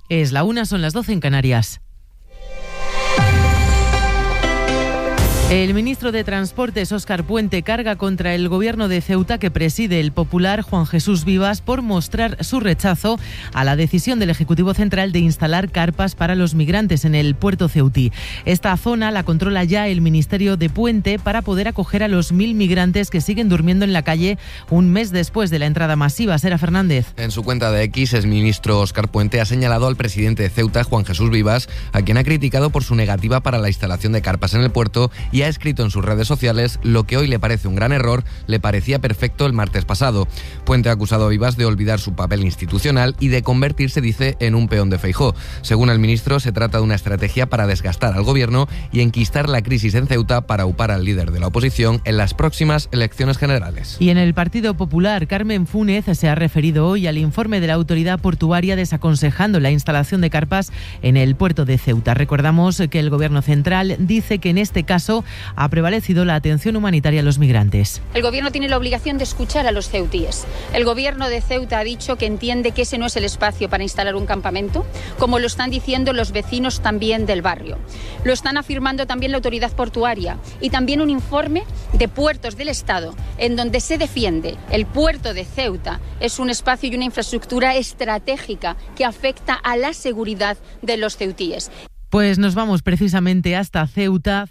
Es la 1, son las 12 en Canarias. El ministro de Transportes, Óscar Puente, carga contra el gobierno de Ceuta que preside el popular Juan Jesús Vivas por mostrar su rechazo a la decisión del Ejecutivo Central de instalar carpas para los migrantes en el puerto ceutí. Esta zona la controla ya el ministerio de Puente para poder acoger a los 1.000 migrantes que siguen durmiendo en la calle un mes después de la entrada masiva. Sera Fernández. En su cuenta de X, el ministro Óscar Puente ha señalado al presidente de Ceuta, Juan Jesús Vivas, a quien ha criticado por su negativa para la instalación de carpas en el puerto, y ha escrito en sus redes sociales: lo que hoy le parece un gran error, le parecía perfecto el martes pasado. Puente ha acusado a Vivas de olvidar su papel institucional y de convertirse, dice, en un peón de Feijóo. Según el ministro, se trata de una estrategia para desgastar al gobierno y enquistar la crisis en Ceuta para upar al líder de la oposición en las próximas elecciones generales. Y en el Partido Popular, Carmen Fúnez se ha referido hoy al informe de la autoridad portuaria desaconsejando la instalación de carpas en el puerto de Ceuta. Recordamos que el gobierno central dice que en este caso ha prevalecido la atención humanitaria a los migrantes. El gobierno tiene la obligación de escuchar a los ceutíes. El gobierno de Ceuta ha dicho que entiende que ese no es el espacio para instalar un campamento, como lo están diciendo los vecinos también del barrio. Lo están afirmando también la autoridad portuaria y también un informe de puertos del Estado en donde se defiende el puerto de Ceuta es un espacio y una infraestructura estratégica que afecta a la seguridad de los ceutíes. Pues nos vamos precisamente hasta Ceuta,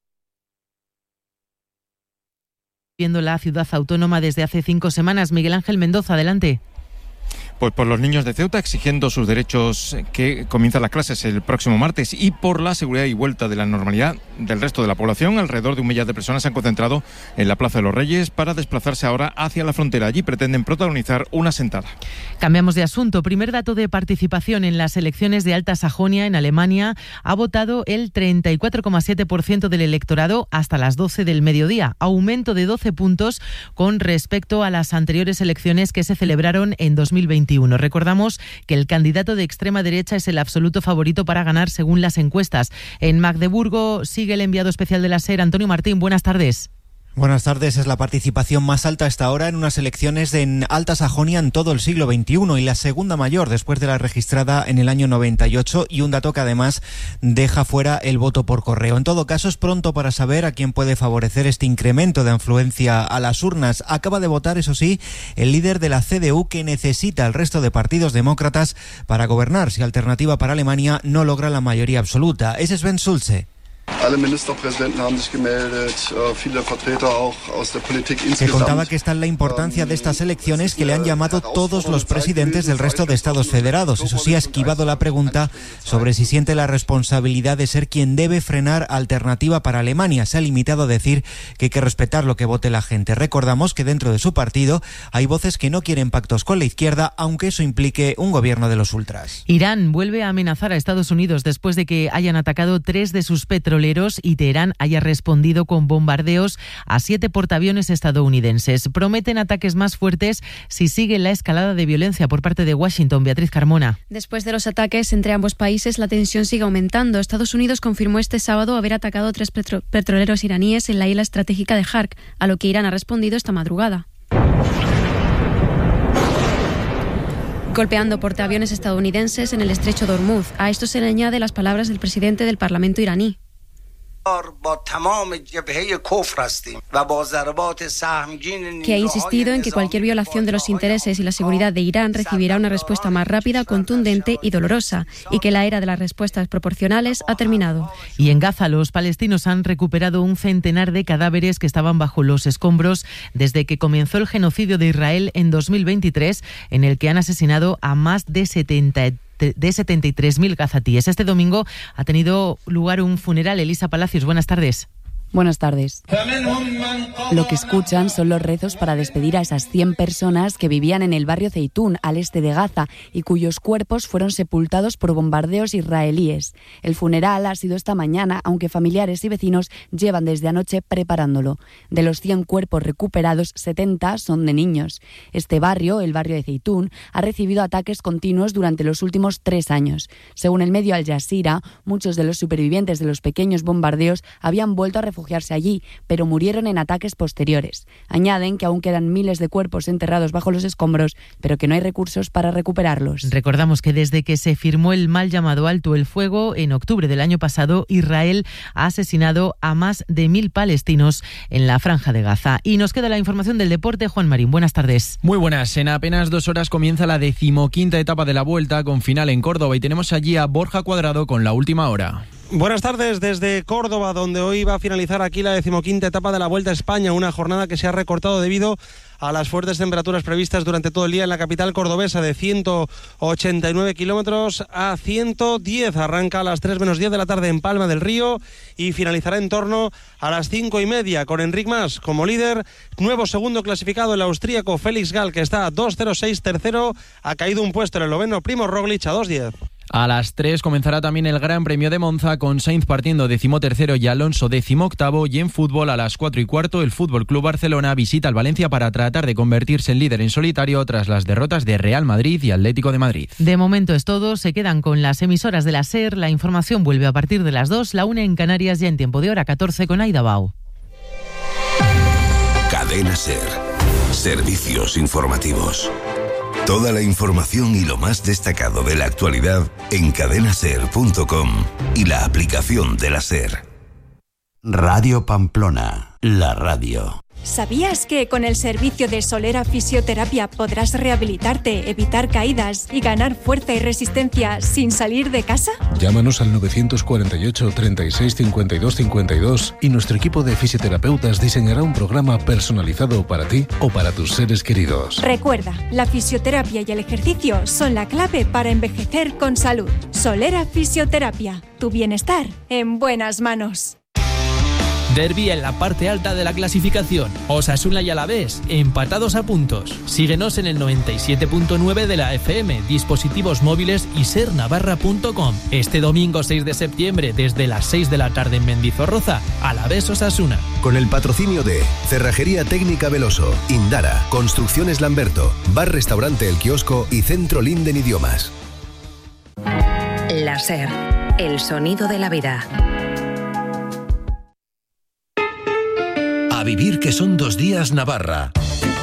viendo la ciudad autónoma desde hace 5 semanas. Miguel Ángel Mendoza, adelante. Pues por los niños de Ceuta, exigiendo sus derechos, que comienzan las clases el próximo martes, y por la seguridad y vuelta de la normalidad del resto de la población. Alrededor de 1 millar de personas se han concentrado en la Plaza de los Reyes para desplazarse ahora hacia la frontera. Allí pretenden protagonizar una sentada. Cambiamos de asunto. Primer dato de participación en las elecciones de Alta Sajonia en Alemania. Ha votado el 34,7% del electorado hasta las 12 del mediodía. Aumento de 12 puntos con respecto a las anteriores elecciones que se celebraron en 2021. Recordamos que el candidato de extrema derecha es el absoluto favorito para ganar según las encuestas. En Magdeburgo sigue el enviado especial de la SER, Antonio Martín. Buenas tardes. Buenas tardes. Es la participación más alta hasta ahora en unas elecciones en Alta Sajonia en todo el siglo XXI y la segunda mayor después de la registrada en el año 98, y un dato que además deja fuera el voto por correo. En todo caso, es pronto para saber a quién puede favorecer este incremento de afluencia a las urnas. Acaba de votar, eso sí, el líder de la CDU, que necesita el resto de partidos demócratas para gobernar si Alternativa para Alemania no logra la mayoría absoluta. Es Sven Schulze. Que contaba que está en la importancia de estas elecciones, que le han llamado todos los presidentes del resto de estados federados. Eso sí, ha esquivado la pregunta sobre si siente la responsabilidad de ser quien debe frenar Alternativa para Alemania. Se ha limitado a decir que hay que respetar lo que vote la gente. Recordamos que dentro de su partido hay voces que no quieren pactos con la izquierda, aunque eso implique un gobierno de los ultras. Irán vuelve a amenazar a Estados Unidos después de que hayan atacado 3 de sus petroleros y Teherán haya respondido con bombardeos a 7 portaaviones estadounidenses. Prometen ataques más fuertes si sigue la escalada de violencia por parte de Washington. Beatriz Carmona. Después de los ataques entre ambos países, la tensión sigue aumentando. Estados Unidos confirmó este sábado haber atacado 3 petroleros iraníes en la isla estratégica de Hark, a lo que Irán ha respondido esta madrugada, golpeando portaaviones estadounidenses en el estrecho de Hormuz. A esto se le añade las palabras del presidente del Parlamento iraní. Que ha insistido en que cualquier violación de los intereses y la seguridad de Irán recibirá una respuesta más rápida, contundente y dolorosa, y que la era de las respuestas proporcionales ha terminado. Y en Gaza, los palestinos han recuperado un centenar de cadáveres que estaban bajo los escombros desde que comenzó el genocidio de Israel en 2023, en el que han asesinado a más de 73.000 gazatíes. Este domingo ha tenido lugar un funeral. Elisa Palacios, buenas tardes. Buenas tardes. Lo que escuchan son los rezos para despedir a esas 100 personas que vivían en el barrio Zeitún, al este de Gaza, y cuyos cuerpos fueron sepultados por bombardeos israelíes. El funeral ha sido esta mañana, aunque familiares y vecinos llevan desde anoche preparándolo. De los 100 cuerpos recuperados, 70 son de niños. Este barrio, el barrio de Zeitún, ha recibido ataques continuos durante los últimos 3 años. Según el medio Al Jazeera, muchos de los supervivientes de los pequeños bombardeos habían vuelto a refugiarse refugiarse allí, pero murieron en ataques posteriores. Añaden que aún quedan miles de cuerpos enterrados bajo los escombros, pero que no hay recursos para recuperarlos. Recordamos que desde que se firmó el mal llamado alto el fuego, en octubre del año pasado, Israel ha asesinado a más de 1.000 palestinos en la Franja de Gaza. Y nos queda la información del deporte. Juan Marín, buenas tardes. Muy buenas. En apenas 2 horas comienza la 15ª etapa de la Vuelta, con final en Córdoba, y tenemos allí a Borja Cuadrado con la última hora. Buenas tardes desde Córdoba, donde hoy va a finalizar aquí la 15ª etapa de la Vuelta a España, una jornada que se ha recortado debido a las fuertes temperaturas previstas durante todo el día en la capital cordobesa, de 189 kilómetros a 110. Arranca a las 3 menos 10 de la tarde en Palma del Río y finalizará en torno a las 5:30 con Enric Mas como líder. Nuevo segundo clasificado, el austríaco Felix Gall, que está a 2:06. Tercero, ha caído un puesto en el noveno Primo Roglic a 2:10. A las 3 comenzará también el Gran Premio de Monza, con Sainz partiendo 13º y Alonso 18º, y en fútbol a las 4:15 el Fútbol Club Barcelona visita al Valencia para tratar de convertirse en líder en solitario tras las derrotas de Real Madrid y Atlético de Madrid. De momento es todo, se quedan con las emisoras de la SER, la información vuelve a partir de las 2, la 1 en Canarias, ya en tiempo de hora 14 con Aida Bao. Cadena SER, servicios informativos. Toda la información y lo más destacado de la actualidad en cadenaser.com y la aplicación de la SER. Radio Pamplona, la radio. ¿Sabías que con el servicio de Solera Fisioterapia podrás rehabilitarte, evitar caídas y ganar fuerza y resistencia sin salir de casa? Llámanos al 948 36 52 52 y nuestro equipo de fisioterapeutas diseñará un programa personalizado para ti o para tus seres queridos. Recuerda, la fisioterapia y el ejercicio son la clave para envejecer con salud. Solera Fisioterapia, tu bienestar en buenas manos. Derbi en la parte alta de la clasificación. Osasuna y Alavés empatados a puntos. Síguenos en el 97.9 de la FM, dispositivos móviles y sernavarra.com. Este domingo 6 de septiembre, desde las 6 de la tarde en Mendizorroza, Alavés Osasuna. Con el patrocinio de Cerrajería Técnica Veloso, Indara, Construcciones Lamberto, Bar Restaurante El Kiosco y Centro Linden Idiomas. La SER, el sonido de la vida. A vivir, que son 2 días Navarra.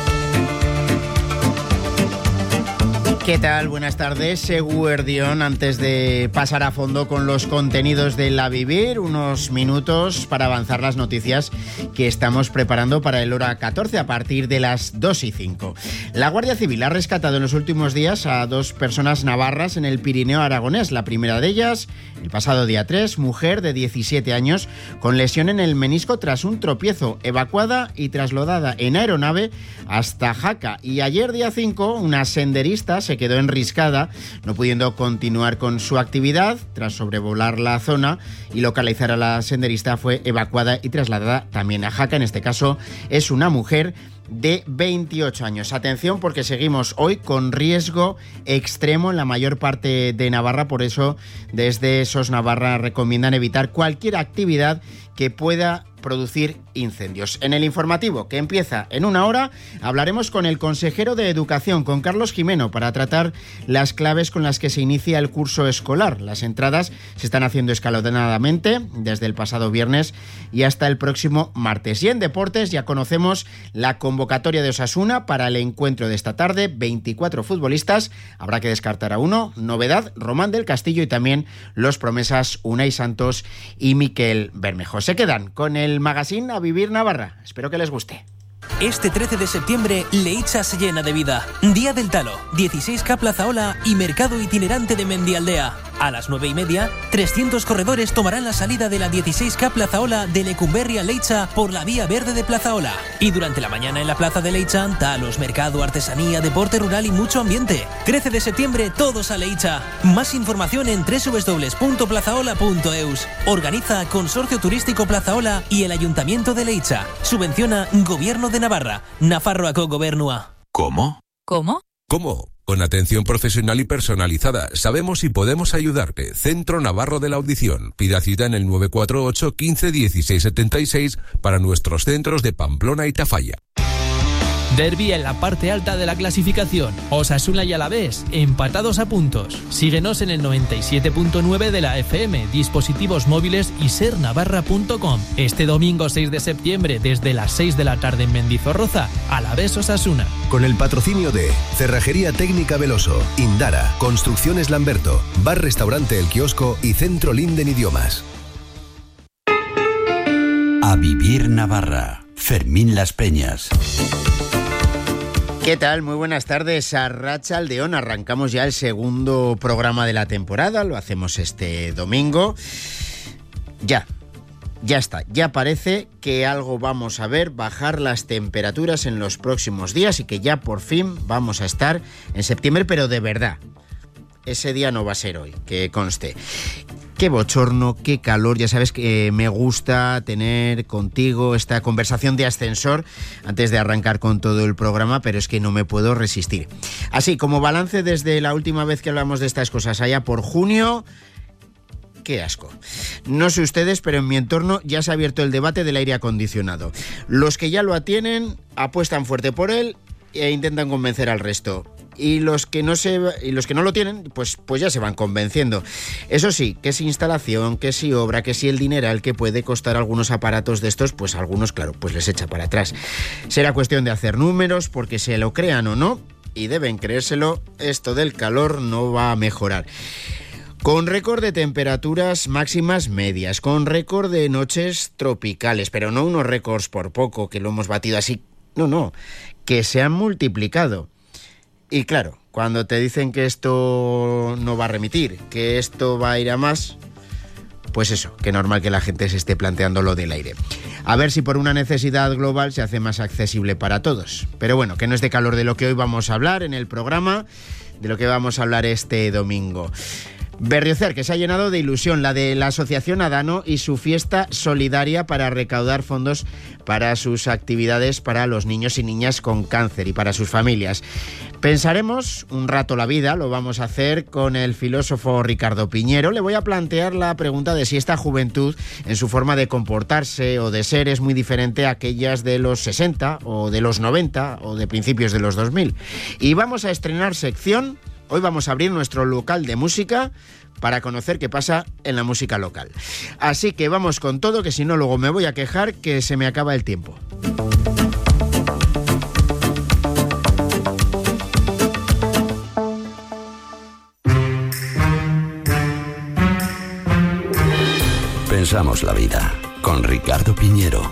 ¿Qué tal? Buenas tardes, Eguerdión. Antes de pasar a fondo con los contenidos de La Vivir, unos minutos para avanzar las noticias que estamos preparando para el hora 14 a partir de las 2:05. La Guardia Civil ha rescatado en los últimos días a 2 personas navarras en el Pirineo aragonés. La primera de ellas, el pasado día 3, mujer de 17 años con lesión en el menisco tras un tropiezo, evacuada y trasladada en aeronave hasta Jaca. Y ayer día 5, una senderista se quedó enriscada, no pudiendo continuar con su actividad. Tras sobrevolar la zona y localizar a la senderista, fue evacuada y trasladada también a Jaca. En este caso es una mujer de 28 años. Atención, porque seguimos hoy con riesgo extremo en la mayor parte de Navarra. Por eso desde SOS Navarra recomiendan evitar cualquier actividad que pueda producir incendios. En el informativo, que empieza en 1 hora, hablaremos con el consejero de Educación, con Carlos Jimeno, para tratar las claves con las que se inicia el curso escolar. Las entradas se están haciendo escalonadamente desde el pasado viernes y hasta el próximo martes. Y en deportes ya conocemos la convocatoria de Osasuna para el encuentro de esta tarde. 24 futbolistas, habrá que descartar a uno. Novedad, Román del Castillo, y también los promesas Unai Santos y Miquel Bermejo. Se quedan con el magazine A Vivir Navarra. Espero que les guste. Este 13 de septiembre, Leitza se llena de vida. Día del Talo, 16K Plazaola y mercado itinerante de Mendialdea. A las 9:30, 300 corredores tomarán la salida de la 16K Plazaola de Lecumberri a Leitza por la vía verde de Plazaola. Y durante la mañana en la plaza de Leitza, talos, mercado, artesanía, deporte rural y mucho ambiente. 13 de septiembre, todos a Leitza. Más información en www.plazaola.eus. Organiza Consorcio Turístico Plazaola y el Ayuntamiento de Leitza. Subvenciona Gobierno de Navarra. Nafarroako Gobernua. ¿Cómo? ¿Cómo? ¿Cómo? Con atención profesional y personalizada. Sabemos y podemos ayudarte. Centro Navarro de la Audición. Pida cita en el 948 15 16 76 para nuestros centros de Pamplona y Tafalla. Derbi en la parte alta de la clasificación. Osasuna y Alavés, empatados a puntos. Síguenos en el 97.9 de la FM, dispositivos móviles y sernavarra.com. Este domingo 6 de septiembre, desde las 6 de la tarde en Mendizorroza, Alavés Osasuna. Con el patrocinio de Cerrajería Técnica Veloso, Indara, Construcciones Lamberto, Bar Restaurante El Kiosco y Centro Linden Idiomas. A vivir Navarra. Fermín Las Peñas. ¿Qué tal? Muy buenas tardes, Arratsaldeon. Arrancamos ya el segundo programa de la temporada, lo hacemos este domingo. Ya está, ya parece que algo vamos a ver, bajar las temperaturas en los próximos días y que ya por fin vamos a estar en septiembre, pero de verdad. Ese día no va a ser hoy, que conste. Qué bochorno, qué calor. Ya sabes que me gusta tener contigo esta conversación de ascensor antes de arrancar con todo el programa, pero es que no me puedo resistir. Así, como balance desde la última vez que hablamos de estas cosas, allá por junio, qué asco. No sé ustedes, pero en mi entorno ya se ha abierto el debate del aire acondicionado. Los que ya lo tienen apuestan fuerte por él e intentan convencer al resto. Y los que no lo tienen, pues ya se van convenciendo. Eso sí, que si instalación, que si obra, que si el dineral que puede costar algunos aparatos de estos, pues algunos, claro, pues les echa para atrás. Será cuestión de hacer números, porque se lo crean o no, y deben creérselo, esto del calor no va a mejorar. Con récord de temperaturas máximas medias, con récord de noches tropicales, pero no unos récords por poco, que lo hemos batido así, no, que se han multiplicado. Y claro, cuando te dicen que esto no va a remitir, que esto va a ir a más, pues eso, que normal que la gente se esté planteando lo del aire. A ver si por una necesidad global se hace más accesible para todos. Pero bueno, que no es de calor de lo que hoy vamos a hablar en el programa, de lo que vamos a hablar este domingo. Berriozer, que se ha llenado de ilusión, la de la Asociación Adano y su fiesta solidaria para recaudar fondos para sus actividades para los niños y niñas con cáncer y para sus familias. Pensaremos un rato la vida, lo vamos a hacer con el filósofo Ricardo Piñero. Le voy a plantear la pregunta de si esta juventud, en su forma de comportarse o de ser, es muy diferente a aquellas de los 60 o de los 90 o de principios de los 2000. Y vamos a estrenar sección. Hoy vamos a abrir nuestro local de música para conocer qué pasa en la música local. Así que vamos con todo, que si no luego me voy a quejar que se me acaba el tiempo. Pensamos la vida con Ricardo Piñero.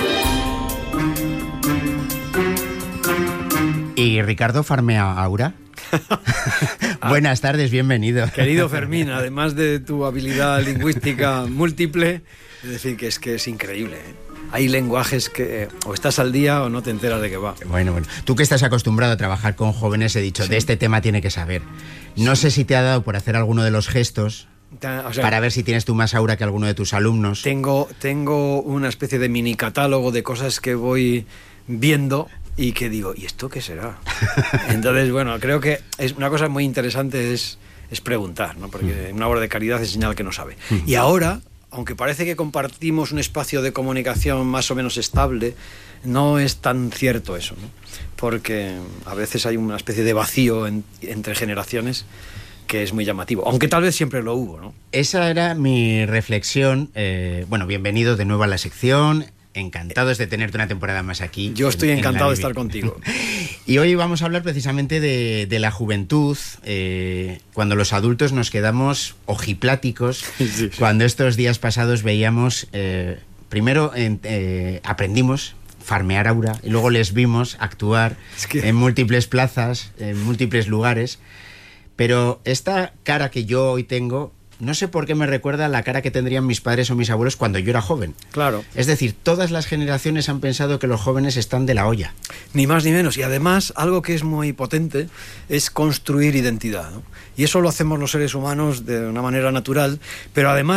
¿Y Ricardo farmea Aura? Buenas tardes, bienvenido. Querido Fermín, además de tu habilidad lingüística múltiple, es decir, que es increíble, ¿eh? Hay lenguajes que o estás al día o no te enteras de qué va. Bueno, tú que estás acostumbrado a trabajar con jóvenes, he dicho, sí, de este tema tiene que saber. No sé si te ha dado por hacer alguno de los gestos, o sea, para ver si tienes tú más aura que alguno de tus alumnos. Tengo una especie de mini catálogo de cosas que voy viendo y que digo, ¿y esto qué será? Entonces, bueno, creo que es una cosa muy interesante es preguntar, ¿no? Porque una obra de caridad es señal que no sabe. Y ahora, aunque parece que compartimos un espacio de comunicación más o menos estable, no es tan cierto eso, ¿no? Porque a veces hay una especie de vacío entre generaciones que es muy llamativo, aunque tal vez siempre lo hubo, ¿no? Esa era mi reflexión. Bueno, bienvenido de nuevo a la sección. Encantados de tenerte una temporada más aquí. Yo estoy encantado de estar contigo. Y hoy vamos a hablar precisamente de la juventud, cuando los adultos nos quedamos ojipláticos, sí. Cuando estos días pasados veíamos, primero aprendimos farmear Aura, y luego les vimos actuar en múltiples plazas, en múltiples lugares, pero esta cara que yo hoy tengo, no sé por qué me recuerda a la cara que tendrían mis padres o mis abuelos cuando yo era joven. Claro. Es decir, todas las generaciones han pensado que los jóvenes están de la olla. Ni más ni menos. Y además, algo que es muy potente es construir identidad, ¿no? Y eso lo hacemos los seres humanos de una manera natural, pero además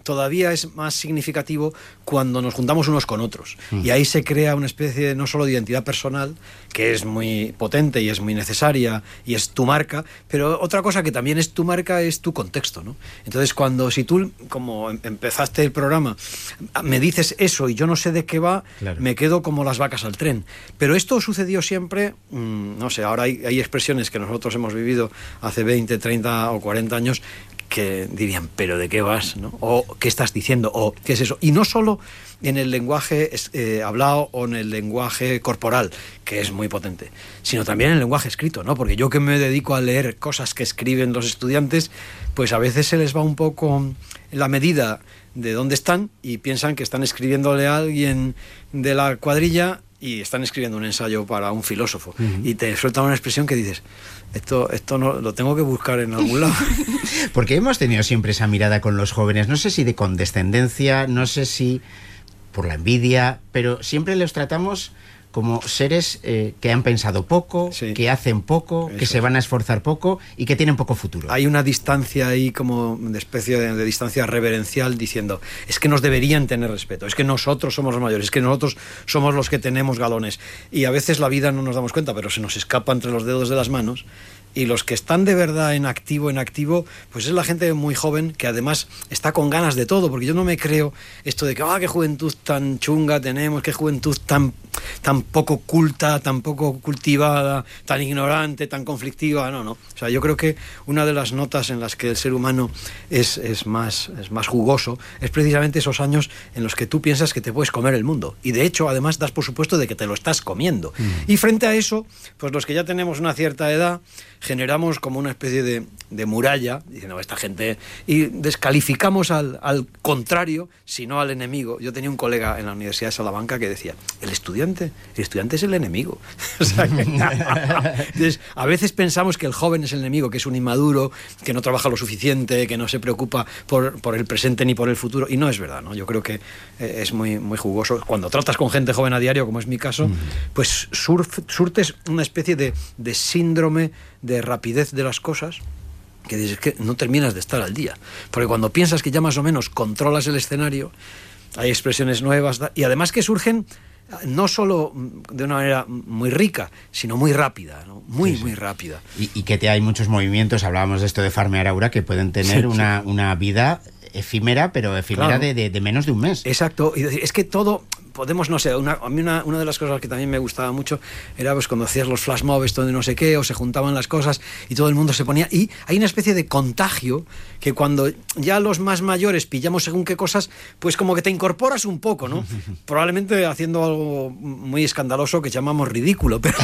todavía es más significativo cuando nos juntamos unos con otros. Y ahí se crea una especie de, no solo de identidad personal, que es muy potente y es muy necesaria y es tu marca, pero otra cosa que también es tu marca es tu contexto, ¿no? Entonces, si tú, como empezaste el programa, me dices eso y yo no sé de qué va, claro, me quedo como las vacas al tren. Pero esto sucedió siempre, no sé, ahora hay expresiones que nosotros hemos vivido hace 20, 30 o 40 años que dirían, ¿pero de qué vas? ¿No? O ¿qué estás diciendo? O ¿qué es eso? Y no solo en el lenguaje hablado o en el lenguaje corporal, que es muy potente, sino también en el lenguaje escrito, ¿no? Porque yo que me dedico a leer cosas que escriben los estudiantes, pues a veces se les va un poco la medida de dónde están y piensan que están escribiéndole a alguien de la cuadrilla y están escribiendo un ensayo para un filósofo. Y te sueltan una expresión que dices, esto no lo tengo que buscar en algún lado. Porque hemos tenido siempre esa mirada con los jóvenes, no sé si de condescendencia, no sé si por la envidia, pero siempre los tratamos como seres que han pensado poco, sí, que hacen poco, eso, que se van a esforzar poco y que tienen poco futuro. Hay una distancia ahí como de especie de distancia reverencial diciendo, es que nos deberían tener respeto, es que nosotros somos los mayores, es que nosotros somos los que tenemos galones. Y a veces la vida no nos damos cuenta, pero se nos escapa entre los dedos de las manos. Y los que están de verdad en activo, pues es la gente muy joven que además está con ganas de todo, porque yo no me creo esto de que, qué juventud tan chunga tenemos, qué juventud tan poco culta, tan poco cultivada, tan ignorante, tan conflictiva, no. O sea, yo creo que una de las notas en las que el ser humano es más jugoso es precisamente esos años en los que tú piensas que te puedes comer el mundo. Y de hecho, además, das por supuesto de que te lo estás comiendo. Y frente a eso, pues los que ya tenemos una cierta edad, generamos como una especie de muralla, diciendo, esta gente, y descalificamos al contrario, sino al enemigo. Yo tenía un colega en la Universidad de Salamanca que decía, el estudiante es el enemigo. O sea, entonces, a veces pensamos que el joven es el enemigo, que es un inmaduro, que no trabaja lo suficiente, que no se preocupa por el presente ni por el futuro, y no es verdad, ¿no? Yo creo que es muy, muy jugoso. Cuando tratas con gente joven a diario, como es mi caso, pues surtes una especie de síndrome de rapidez de las cosas, que dices que no terminas de estar al día, porque cuando piensas que ya más o menos controlas el escenario, hay expresiones nuevas, y además que surgen no solo de una manera muy rica, sino muy rápida, ¿no? Muy rápida. Y que hay muchos movimientos, hablábamos de esto de Farmer Aura, que pueden tener una vida efímera, pero efímera, claro, de menos de un mes. Exacto, y es que todo podemos, no sé, a mí una de las cosas que también me gustaba mucho era pues cuando hacías los flash mobs donde no sé qué, o se juntaban las cosas y todo el mundo se ponía, y hay una especie de contagio que cuando ya los más mayores pillamos según qué cosas, pues como que te incorporas un poco, ¿no? Probablemente haciendo algo muy escandaloso que llamamos ridículo, pero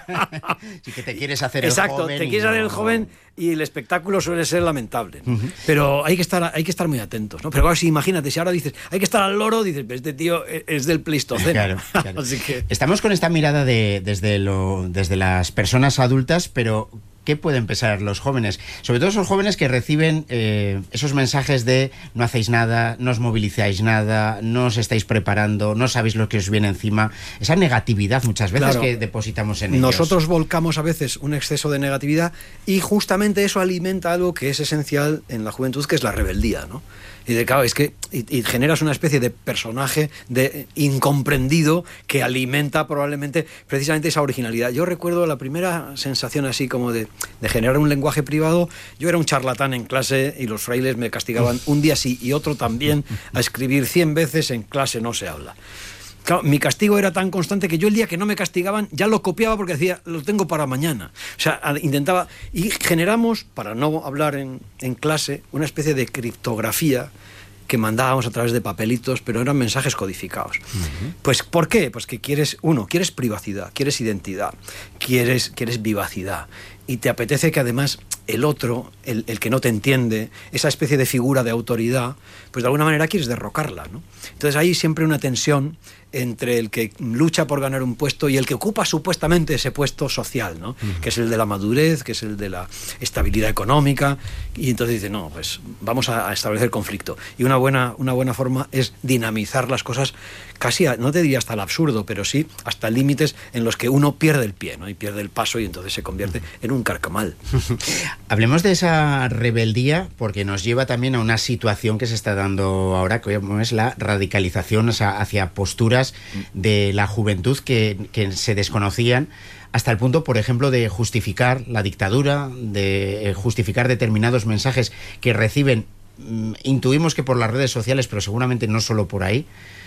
sí, que te quieres hacer el joven. Exacto, te quieres hacer el joven y el espectáculo suele ser lamentable, ¿no? Pero hay que estar muy atentos, ¿no? Pero claro, imagínate, si ahora dices, hay que estar al loro, dices, pero este tío es del Pleistoceno. Claro. Así que estamos con esta mirada desde las personas adultas, pero ¿qué pueden pensar los jóvenes? Sobre todo esos jóvenes que reciben esos mensajes de no hacéis nada, no os movilizáis nada, no os estáis preparando, no sabéis lo que os viene encima. Esa negatividad muchas veces, claro, que depositamos en ellos. Nosotros volcamos a veces un exceso de negatividad y justamente eso alimenta algo que es esencial en la juventud, que es la rebeldía, ¿no? Y claro, es que y generas una especie de personaje de incomprendido que alimenta probablemente precisamente esa originalidad. Yo recuerdo la primera sensación así como de generar un lenguaje privado. Yo era un charlatán en clase y los frailes me castigaban un día sí y otro también a escribir 100 veces en clase no se habla. Claro, mi castigo era tan constante que yo el día que no me castigaban ya lo copiaba porque decía, lo tengo para mañana. O sea, intentaba... Y generamos, para no hablar en clase, una especie de criptografía que mandábamos a través de papelitos, pero eran mensajes codificados. Pues, ¿por qué? Pues que quieres privacidad, quieres identidad, quieres vivacidad. Y te apetece que además el otro, el que no te entiende, esa especie de figura de autoridad, pues de alguna manera quieres derrocarla, ¿no? Entonces hay siempre una tensión entre el que lucha por ganar un puesto y el que ocupa supuestamente ese puesto social, ¿no? Que es el de la madurez, que es el de la estabilidad económica, y entonces dice, no, pues vamos a establecer conflicto. Y una buena forma es dinamizar las cosas casi, no te diría hasta el absurdo, pero sí hasta límites en los que uno pierde el pie, ¿no? Y pierde el paso y entonces se convierte en un carcamal. Hablemos de esa rebeldía, porque nos lleva también a una situación que se está dando ahora, que es la radicalización hacia posturas de la juventud que se desconocían, hasta el punto, por ejemplo, de justificar la dictadura, de justificar determinados mensajes que reciben, intuimos que por las redes sociales, pero seguramente no solo por ahí.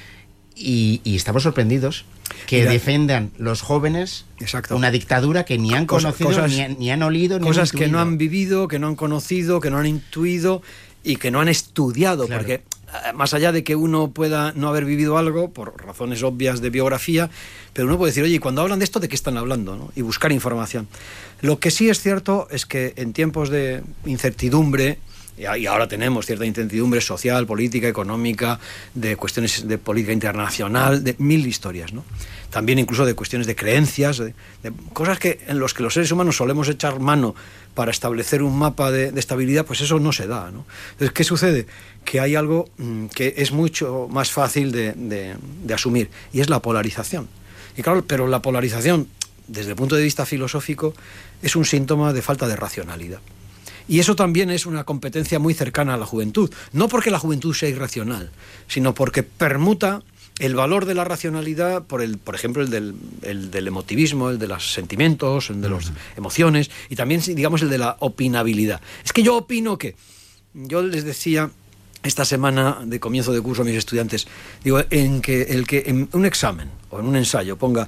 Y estamos sorprendidos que defendan los jóvenes una dictadura que ni han conocido, ni han olido, ni cosas han que no han vivido, que no han conocido, que no han intuido y que no han estudiado, claro. Porque más allá de que uno pueda no haber vivido algo por razones obvias de biografía, pero uno puede decir, oye, cuando hablan de esto, ¿de qué están hablando? ¿No? Y buscar información. Lo que sí es cierto es que en tiempos de incertidumbre, y ahora tenemos cierta incertidumbre social, política, económica, de cuestiones de política internacional, de mil historias, ¿no? También incluso de cuestiones de creencias, de cosas en los que los seres humanos solemos echar mano para establecer un mapa de estabilidad, pues eso no se da, ¿no? Entonces, ¿qué sucede? Que hay algo que es mucho más fácil de asumir, y es la polarización. Y claro, pero la polarización, desde el punto de vista filosófico, es un síntoma de falta de racionalidad. Y eso también es una competencia muy cercana a la juventud. No porque la juventud sea irracional, sino porque permuta el valor de la racionalidad por ejemplo, el del emotivismo, el de los sentimientos, el de las emociones, y también, digamos, el de la opinabilidad. Es que yo opino que... Yo les decía esta semana de comienzo de curso a mis estudiantes, digo, el que en un examen o en un ensayo ponga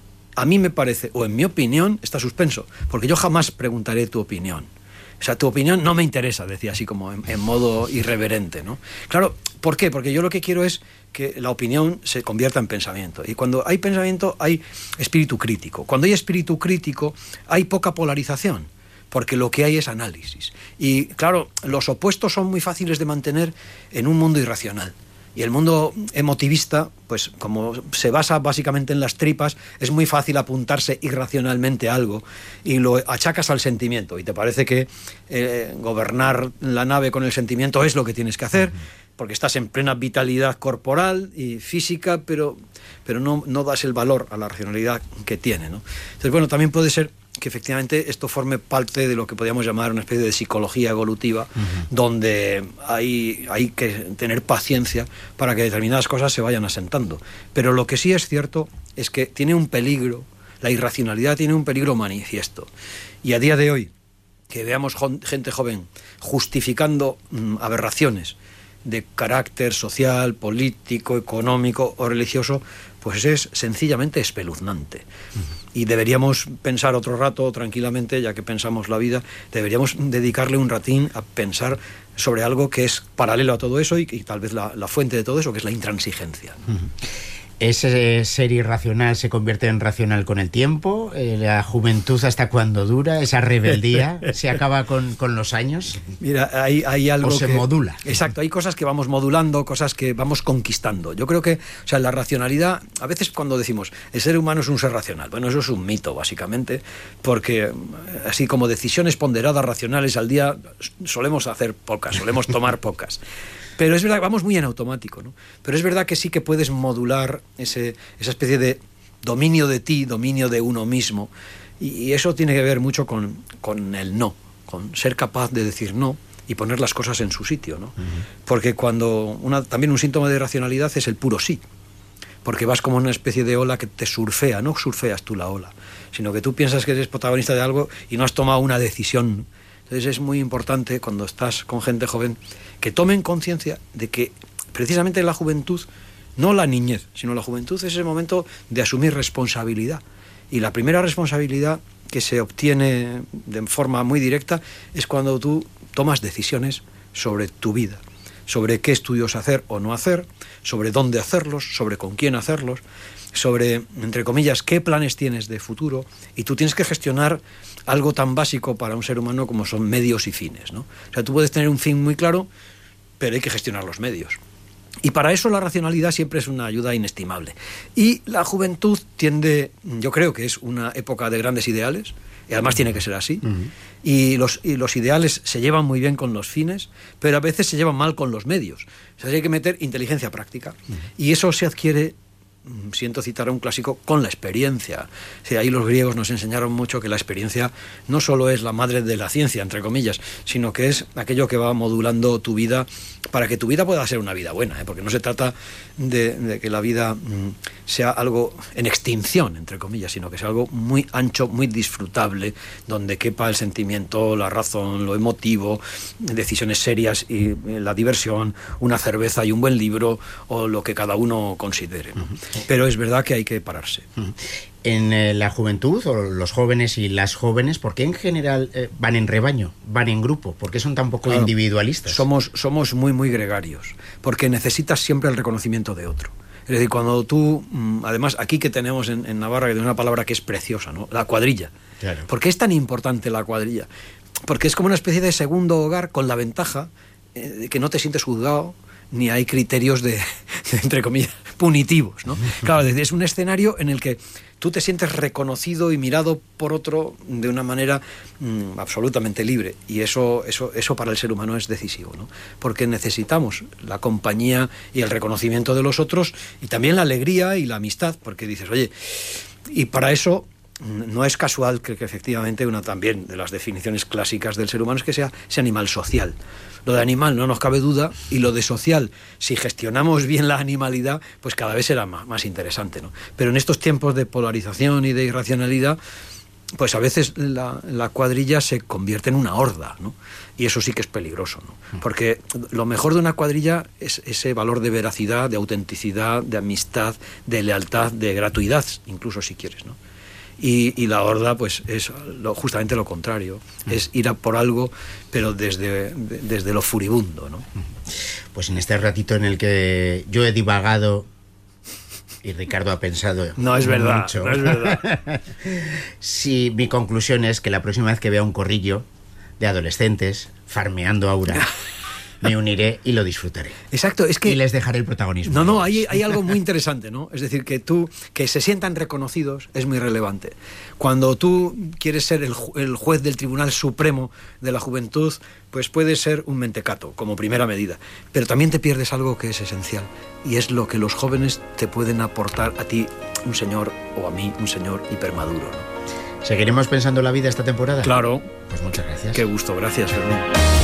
a mí me parece, o en mi opinión, está suspenso, porque yo jamás preguntaré tu opinión. O sea, tu opinión no me interesa, decía así como en modo irreverente, ¿no? Claro, ¿por qué? Porque yo lo que quiero es que la opinión se convierta en pensamiento. Y cuando hay pensamiento hay espíritu crítico. Cuando hay espíritu crítico hay poca polarización, porque lo que hay es análisis. Y claro, los opuestos son muy fáciles de mantener en un mundo irracional. Y el mundo emotivista, pues como se basa básicamente en las tripas, es muy fácil apuntarse irracionalmente a algo y lo achacas al sentimiento. Y te parece que gobernar la nave con el sentimiento es lo que tienes que hacer, porque estás en plena vitalidad corporal y física, pero no das el valor a la racionalidad que tiene, ¿no? Entonces, bueno, también puede ser que efectivamente esto forme parte de lo que podríamos llamar una especie de psicología evolutiva, donde hay que tener paciencia para que determinadas cosas se vayan asentando. Pero lo que sí es cierto es que tiene un peligro, la irracionalidad tiene un peligro manifiesto. Y a día de hoy, que veamos gente joven justificando aberraciones de carácter social, político, económico o religioso, pues es sencillamente espeluznante. Y deberíamos pensar otro rato tranquilamente, ya que pensamos la vida, deberíamos dedicarle un ratín a pensar sobre algo que es paralelo a todo eso y tal vez la fuente de todo eso, que es la intransigencia. ¿Ese ser irracional se convierte en racional con el tiempo? ¿La juventud hasta cuándo dura? ¿Esa rebeldía se acaba con los años? Mira, hay algo ¿O se modula? Exacto, hay cosas que vamos modulando, cosas que vamos conquistando. Yo creo que, o sea, la racionalidad, a veces cuando decimos el ser humano es un ser racional, bueno, eso es un mito, básicamente, porque así como decisiones ponderadas racionales al día solemos hacer pocas, solemos tomar pocas. Pero es verdad, vamos muy en automático, ¿no? Pero es verdad que sí que puedes modular esa especie de dominio de ti, dominio de uno mismo. Y eso tiene que ver mucho con el no, con ser capaz de decir no y poner las cosas en su sitio, ¿no? Porque también un síntoma de racionalidad es el puro sí. Porque vas como una especie de ola que te surfea, no surfeas tú la ola, sino que tú piensas que eres protagonista de algo y no has tomado una decisión. Entonces es muy importante cuando estás con gente joven que tomen conciencia de que precisamente la juventud, no la niñez, sino la juventud es el momento de asumir responsabilidad. Y la primera responsabilidad que se obtiene de forma muy directa es cuando tú tomas decisiones sobre tu vida, sobre qué estudios hacer o no hacer, sobre dónde hacerlos, sobre con quién hacerlos, sobre, entre comillas, qué planes tienes de futuro, y tú tienes que gestionar algo tan básico para un ser humano como son medios y fines, ¿no? O sea, tú puedes tener un fin muy claro, pero hay que gestionar los medios. Y para eso la racionalidad siempre es una ayuda inestimable. Y la juventud tiende, yo creo que es una época de grandes ideales, y además tiene que ser así, y los ideales se llevan muy bien con los fines, pero a veces se llevan mal con los medios. O sea, hay que meter inteligencia práctica, y eso se adquiere siento citar a un clásico, con la experiencia. Sí, ahí los griegos nos enseñaron mucho que la experiencia no solo es la madre de la ciencia, entre comillas, sino que es aquello que va modulando tu vida para que tu vida pueda ser una vida buena, porque no se trata de que la vida sea algo en extinción, entre comillas, sino que sea algo muy ancho, muy disfrutable, donde quepa el sentimiento, la razón, lo emotivo, decisiones serias y la diversión, una cerveza y un buen libro, o lo que cada uno considere, ¿no? Pero es verdad que hay que pararse. En la juventud, o los jóvenes y las jóvenes, ¿por qué en general van en rebaño, van en grupo? ¿Por qué son tan poco individualistas? Somos muy, muy gregarios, porque necesitas siempre el reconocimiento de otro. Es decir, cuando tú, además aquí que tenemos en Navarra, que tenemos una palabra que es preciosa, ¿no? La cuadrilla. Claro. ¿Por qué es tan importante la cuadrilla? Porque es como una especie de segundo hogar, con la ventaja de que no te sientes juzgado, ni hay criterios de entre comillas, punitivos, ¿no? Claro, es un escenario en el que tú te sientes reconocido y mirado por otro de una manera absolutamente libre, y eso para el ser humano es decisivo, ¿no? Porque necesitamos la compañía y el reconocimiento de los otros, y también la alegría y la amistad, porque dices, oye, y para eso no es casual que efectivamente una también de las definiciones clásicas del ser humano es que sea ese animal social. Lo de animal no nos cabe duda, y lo de social, si gestionamos bien la animalidad, pues cada vez será más interesante, ¿no? Pero en estos tiempos de polarización y de irracionalidad, pues a veces la cuadrilla se convierte en una horda, ¿no? Y eso sí que es peligroso, ¿no? Porque lo mejor de una cuadrilla es ese valor de veracidad, de autenticidad, de amistad, de lealtad, de gratuidad, incluso si quieres, ¿no? Y la horda, pues, es justamente lo contrario. Es ir a por algo, pero desde lo furibundo, ¿no? Pues en este ratito en el que yo he divagado y Ricardo ha pensado no es verdad, mucho. No es verdad. Sí, mi conclusión es que la próxima vez que vea un corrillo de adolescentes farmeando aura, me uniré y lo disfrutaré. Exacto, es que... Y les dejaré el protagonismo. No, hay algo muy interesante, ¿no? Es decir, que se sientan reconocidos es muy relevante. Cuando tú quieres ser el juez del Tribunal Supremo de la Juventud, pues puedes ser un mentecato, como primera medida. Pero también te pierdes algo que es esencial, y es lo que los jóvenes te pueden aportar a ti, un señor, o a mí, un señor hipermaduro, ¿no? ¿Seguiremos pensando la vida esta temporada? Claro. Pues muchas gracias. Qué gusto, gracias, Fermín.